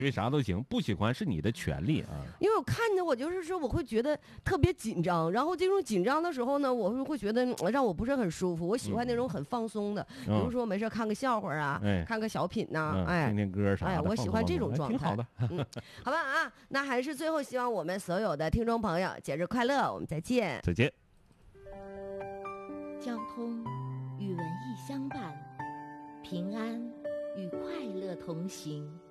为啥都行，不喜欢是你的权利啊。 因为我看着我就是说我会觉得特别紧张，然后这种紧张的时候呢，我会觉得让我不是很舒服。我喜欢那种很放松的，比如说没事看个笑话啊，看个小品呐， 听听歌啥的， 我喜欢这种状态， 挺好的。 好吧啊，那还是最后希望我们所有的听众朋友节日快乐，我们再见。 再见。 交通与文艺相伴，平安与快乐同行。